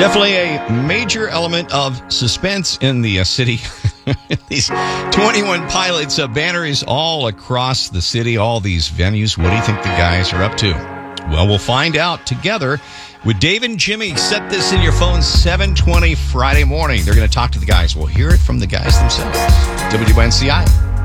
Definitely a major element of suspense in the city. These 21 Pilots banners all across the city, all these venues. What do you think the guys are up to? Well, we'll find out together with Dave and Jimmy. Set this in your phone, 7:20 Friday morning. They're going to talk to the guys. We'll hear it from the guys themselves. WNCI.